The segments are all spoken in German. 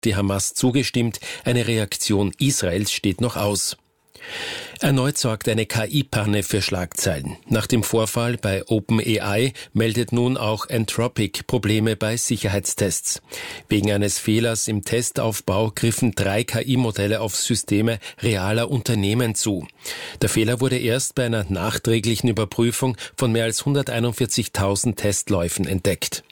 die Hamas zugestimmt. Eine Reaktion Israels steht noch aus. Erneut sorgt eine KI-Panne für Schlagzeilen. Nach dem Vorfall bei OpenAI meldet nun auch Anthropic Probleme bei Sicherheitstests. Wegen eines Fehlers im Testaufbau griffen 3 KI-Modelle auf Systeme realer Unternehmen zu. Der Fehler wurde erst bei einer nachträglichen Überprüfung von mehr als 141.000 Testläufen entdeckt.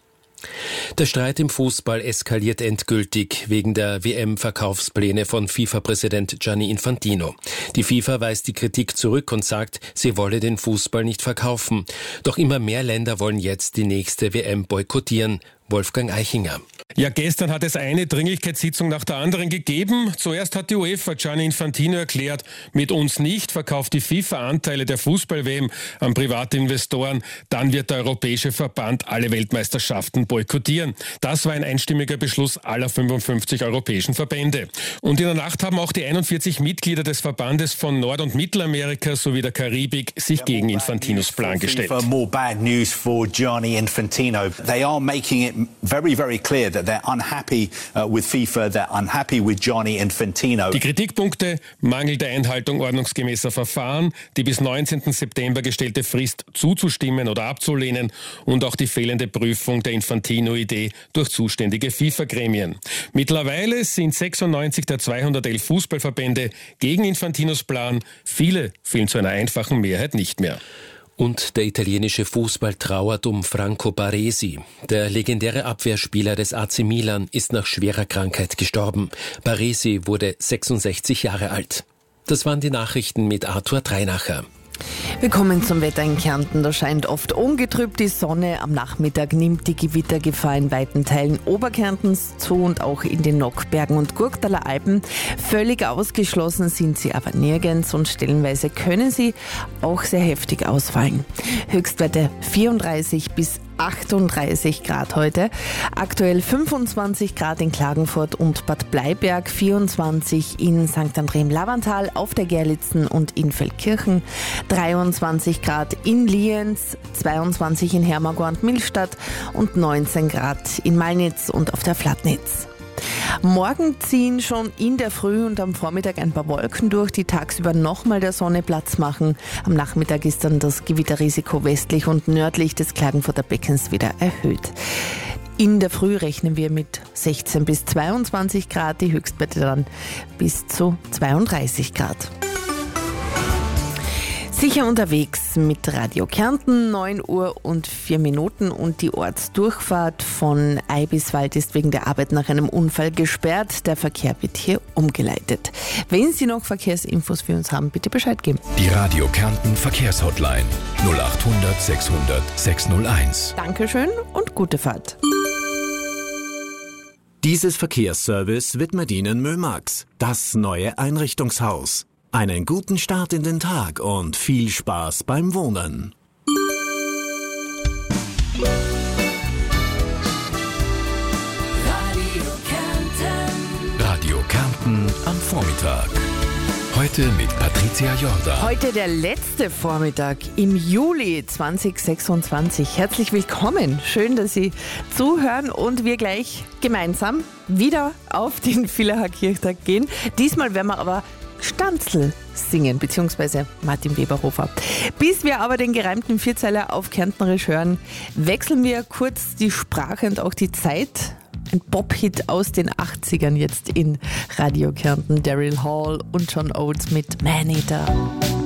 Der Streit im Fußball eskaliert endgültig wegen der WM-Verkaufspläne von FIFA-Präsident Gianni Infantino. Die FIFA weist die Kritik zurück und sagt, sie wolle den Fußball nicht verkaufen. Doch immer mehr Länder wollen jetzt die nächste WM boykottieren. Wolfgang Eichinger. Ja, gestern hat es eine Dringlichkeitssitzung nach der anderen gegeben. Zuerst hat die UEFA Gianni Infantino erklärt, mit uns nicht, verkauft die FIFA Anteile der Fußball-WM an private Investoren. Dann wird der Europäische Verband alle Weltmeisterschaften boykottieren. Das war ein einstimmiger Beschluss aller 55 europäischen Verbände. Und in der Nacht haben auch die 41 Mitglieder des Verbandes von Nord- und Mittelamerika sowie der Karibik sich gegen Infantinos Plan gestellt. More bad news for Gianni Infantino. They are making it very, very clear that they're unhappy with FIFA, they're unhappy with Gianni Infantino. Die Kritikpunkte: mangelnde Einhaltung ordnungsgemäßer Verfahren, die bis 19. September gestellte Frist zuzustimmen oder abzulehnen und auch die fehlende Prüfung der Infantino-Idee durch zuständige FIFA-Gremien. Mittlerweile sind 96 der 211 Fußballverbände gegen Infantinos Plan. Viele fehlen zu einer einfachen Mehrheit nicht mehr. Und der italienische Fußball trauert um Franco Baresi. Der legendäre Abwehrspieler des AC Milan ist nach schwerer Krankheit gestorben. Baresi wurde 66 Jahre alt. Das waren die Nachrichten mit Arthur Dreinacher. Wir kommen zum Wetter in Kärnten. Da scheint oft ungetrübt die Sonne. Am Nachmittag nimmt die Gewittergefahr in weiten Teilen Oberkärntens zu und auch in den Nockbergen und Gurktaler Alpen. Völlig ausgeschlossen sind sie aber nirgends und stellenweise können sie auch sehr heftig ausfallen. Höchstwerte 34 bis 38 Grad heute. Aktuell 25 Grad in Klagenfurt und Bad Bleiberg, 24 in St. André im Lavantal, auf der Gerlitzen und in Feldkirchen, 23 Grad in Lienz, 22 in Hermagor und Millstatt und 19 Grad in Malnitz und auf der Flatnitz. Morgen ziehen schon in der Früh und am Vormittag ein paar Wolken durch, die tagsüber nochmal der Sonne Platz machen. Am Nachmittag ist dann das Gewitterrisiko westlich und nördlich des Klagenfurter Beckens wieder erhöht. In der Früh rechnen wir mit 16 bis 22 Grad, die Höchstwerte dann bis zu 32 Grad. Sicher unterwegs mit Radio Kärnten, 9 Uhr und 4 Minuten und die Ortsdurchfahrt von Eibiswald ist wegen der Arbeit nach einem Unfall gesperrt. Der Verkehr wird hier umgeleitet. Wenn Sie noch Verkehrsinfos für uns haben, bitte Bescheid geben. Die Radio Kärnten Verkehrshotline 0800 600 601. Dankeschön und gute Fahrt. Dieses Verkehrsservice widmet Ihnen Mömax, das neue Einrichtungshaus. Einen guten Start in den Tag und viel Spaß beim Wohnen. Radio Kärnten am Vormittag. Heute mit Patricia Jordan. Heute der letzte Vormittag im Juli 2026. Herzlich willkommen. Schön, dass Sie zuhören und wir gleich gemeinsam wieder auf den Villacher Kirchtag gehen. Diesmal werden wir aber Stanzl singen, beziehungsweise Martin Weberhofer. Bis wir aber den gereimten Vierzeiler auf Kärntnerisch hören, wechseln wir kurz die Sprache und auch die Zeit. Ein Pop-Hit aus den 80ern jetzt in Radio Kärnten. Daryl Hall und John Oates mit Man Eater.